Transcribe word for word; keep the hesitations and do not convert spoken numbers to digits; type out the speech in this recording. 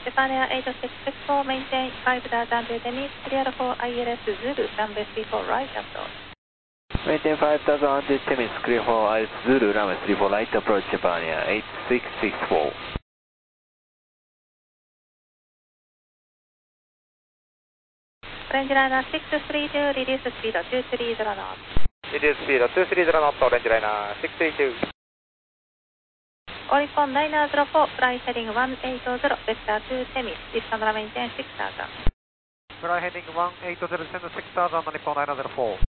Japan Air eight six six four, maintain five thousand to Dennis, clear for I L S Zulu, runway three four right approach. Maintain five thousand to Dennis, clear for I L S Zulu, runway three four right approach, Japan Air eight six six four. Orange liner six three two, reduce speed two three zero knots. Reduce speed two three zero knots, Orange liner six three two. Oricon nine zero four, fly heading one eight zero, vector to Temis, descend maintain six thousand. Fly heading one eight zero, descend six thousand, Nippon nine zero four.